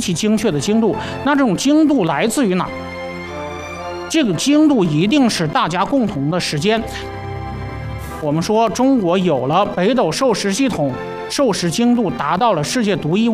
其精确的精度。那这种精度来自于哪？这个精度一定是大家共同的时间。我们说中国有了北斗授时系统，授时精度达到了世界独一无